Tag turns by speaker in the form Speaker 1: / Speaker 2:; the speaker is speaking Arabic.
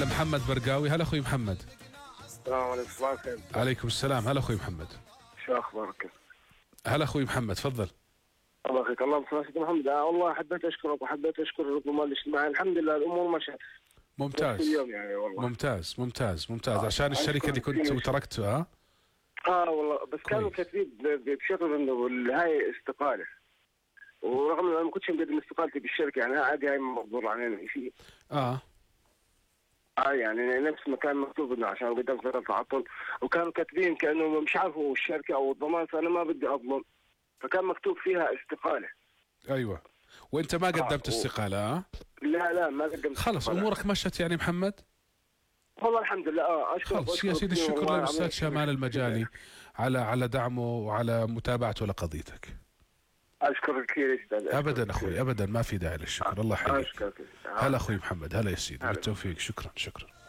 Speaker 1: على محمد برقاوي. هلا اخوي محمد.
Speaker 2: السلام عليكم. صباح الخير.
Speaker 1: عليكم السلام. هلا اخوي محمد.
Speaker 2: شو اخبارك؟
Speaker 1: هلا اخوي محمد، تفضل.
Speaker 2: الله يخليك. اللهم صل على سيدنا محمد. والله حبيت اشكرك وحبيت اشكر الرقم الاجتماعي. الحمد لله الامور مشت
Speaker 1: ممتاز
Speaker 2: اليوم يعني والله.
Speaker 1: ممتاز ممتاز ممتاز. عشان الشركه اللي كنت وتركتها.
Speaker 2: والله بس كانوا كاتبين بشكل انه هاي استقاله، ورغم انه انا ما كنتش مقدم استقالتي بالشركه يعني عادي، هاي مقدور علينا شيء. يعني نفس ما كان مكتوب انه عشان قدمت فتره تعطل، وكانوا كاتبين كانه مش عارفوا الشركه او الضمان، فانا ما بدي اظلم، فكان مكتوب فيها استقاله.
Speaker 1: ايوه، وانت ما قدمت استقاله؟
Speaker 2: لا ما قدمت.
Speaker 1: خلص امورك مشت يعني محمد؟
Speaker 2: والله الحمد لله.
Speaker 1: اشكرك يا سيدي. الشكر للاستاذ شمال المجالي على دعمه وعلى متابعته لقضيتك.
Speaker 2: اشكرك كثير يا استاذ.
Speaker 1: ابدا اخوي ابدا، ما في داعي للشكر. الله يحييك. هلا اخوي محمد. هلا يا سيدي، بالتوفيق. شكرا.